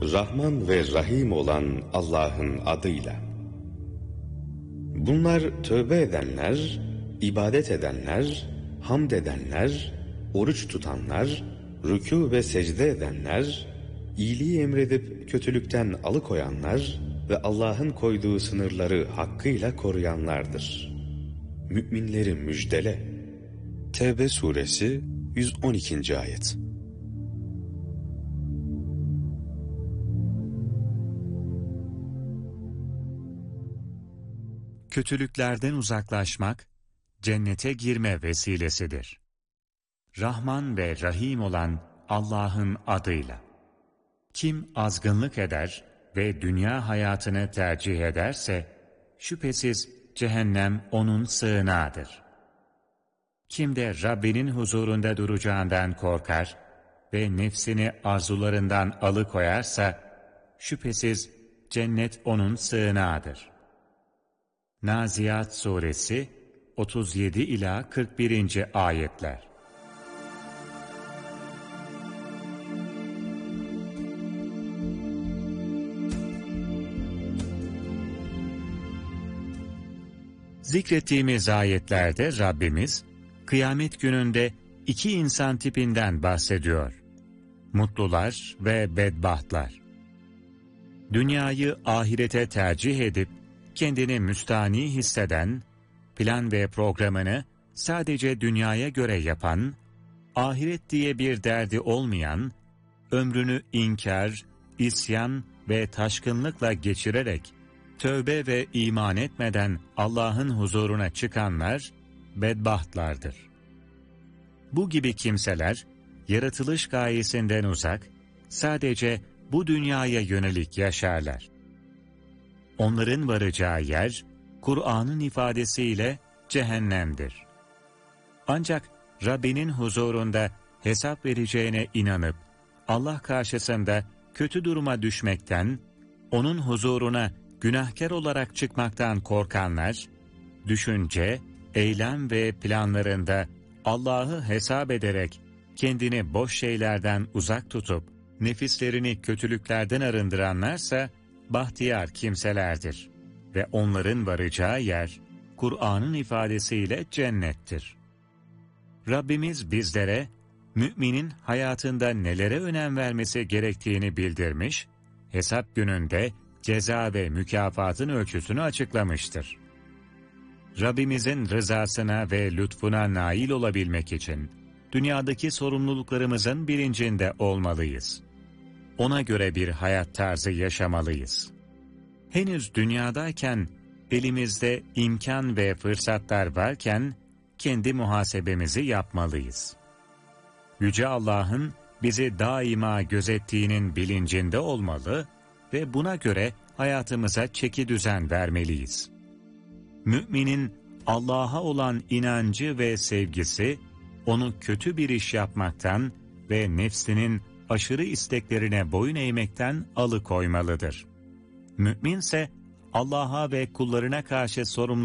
Rahman ve Rahim olan Allah'ın adıyla. Bunlar tövbe edenler, ibadet edenler, hamd edenler, oruç tutanlar, rükû ve secde edenler, iyiliği emredip kötülükten alıkoyanlar ve Allah'ın koyduğu sınırları hakkıyla koruyanlardır. Müminleri müjdele. Tevbe suresi 112. ayet. Kötülüklerden uzaklaşmak, cennete girme vesilesidir. Rahman ve Rahim olan Allah'ın adıyla. Kim azgınlık eder ve dünya hayatını tercih ederse, şüphesiz cehennem onun sığınağıdır. Kim de Rabbinin huzurunda duracağından korkar ve nefsini arzularından alıkoyarsa, şüphesiz cennet onun sığınağıdır. Naziyat suresi 37 ila 41. ayetler. Zikrettiğimiz ayetlerde Rabbimiz, kıyamet gününde iki insan tipinden bahsediyor. Mutlular ve bedbahtlar. Dünyayı ahirete tercih edip, kendini müstahni hisseden, plan ve programını sadece dünyaya göre yapan, ahiret diye bir derdi olmayan, ömrünü inkar, isyan ve taşkınlıkla geçirerek, tövbe ve iman etmeden Allah'ın huzuruna çıkanlar, bedbahtlardır. Bu gibi kimseler, yaratılış gayesinden uzak, sadece bu dünyaya yönelik yaşarlar. Onların varacağı yer, Kur'an'ın ifadesiyle cehennemdir. Ancak Rabbinin huzurunda hesap vereceğine inanıp, Allah karşısında kötü duruma düşmekten, onun huzuruna günahkar olarak çıkmaktan korkanlar, düşünce, eylem ve planlarında Allah'ı hesap ederek kendini boş şeylerden uzak tutup, nefislerini kötülüklerden arındıranlarsa, bahtiyar kimselerdir ve onların varacağı yer, Kur'an'ın ifadesiyle cennettir. Rabbimiz bizlere, müminin hayatında nelere önem vermesi gerektiğini bildirmiş, hesap gününde ceza ve mükafatın ölçüsünü açıklamıştır. Rabbimizin rızasına ve lütfuna nail olabilmek için, dünyadaki sorumluluklarımızın bilincinde olmalıyız. Ona göre bir hayat tarzı yaşamalıyız. Henüz dünyadayken, elimizde imkan ve fırsatlar varken, kendi muhasebemizi yapmalıyız. Yüce Allah'ın bizi daima gözettiğinin bilincinde olmalı ve buna göre hayatımıza çekidüzen vermeliyiz. Müminin Allah'a olan inancı ve sevgisi, onu kötü bir iş yapmaktan ve nefsinin aşırı isteklerine boyun eğmekten alıkoymalıdır. Müminse Allah'a ve kullarına karşı sorumlu